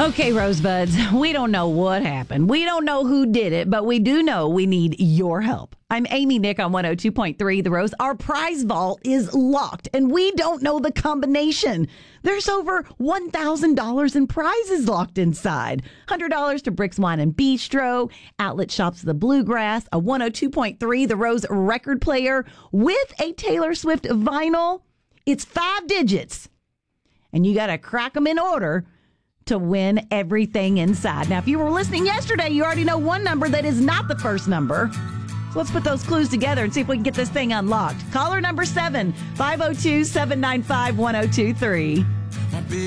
Okay, Rosebuds, we don't know what happened. We don't know who did it, but we do know we need your help. I'm Amy Nick on 102.3 The Rose. Our prize vault is locked, and we don't know the combination. There's over $1,000 in prizes locked inside. $100 to Bricks Wine and Bistro, Outlet Shops The Bluegrass, a 102.3 The Rose record player with a Taylor Swift vinyl. It's 5 digits, and you got to crack them in order to win everything inside. Now, if you were listening yesterday, you already know one number that is not the first number. So let's put those clues together and see if we can get this thing unlocked. Caller number 7, 502-795-1023.